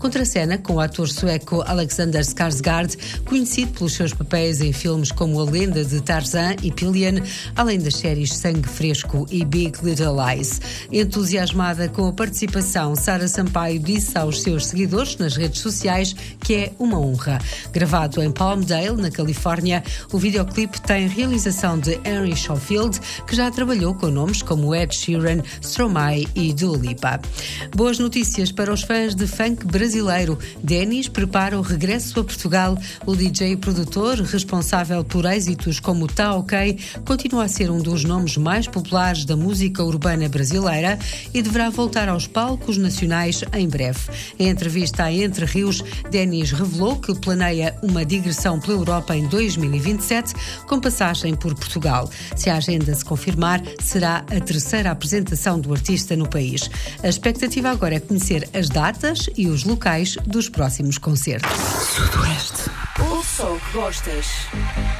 contracena com o ator sueco Alexander Skarsgård, conhecido pelos seus papéis em filmes como A Lenda de Tarzan e Pillian, além das séries Sangue Fresco e Big Little Lies. Entusiasmada com a participação, Sara Sampaio disse aos seus seguidores nas redes sociais que é uma honra. Gravado em Palmdale, na Califórnia, o videoclipe tem realização de Henry Schofield, que já trabalhou com nomes como Ed Sheeran, Stromae e Dua Lipa. Boas notícias para os fãs de funk brasileiro. Denis prepara o regresso a Portugal. O DJ e produtor, responsável por êxitos como Tá Ok, continua a ser um dos nomes mais populares da música urbana brasileira e deverá voltar aos palcos nacionais em breve. Em entrevista à Entre Rios, Denis revelou que planeia uma digressão pela Europa em 2027, com passagem por Portugal. Se a agenda se confirmar, será a terceira apresentação do artista no país. A expectativa agora é conhecer as datas e os locais dos próximos concertos. Sudoeste. Ouça o que gostas.